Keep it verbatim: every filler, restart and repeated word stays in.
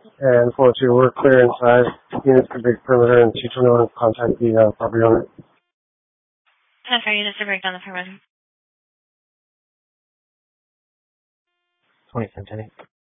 And four two, we're clear inside. Units can break perimeter and two twenty-one contact the uh, property owner. ten four units to break down the perimeter. twenty-seven ten.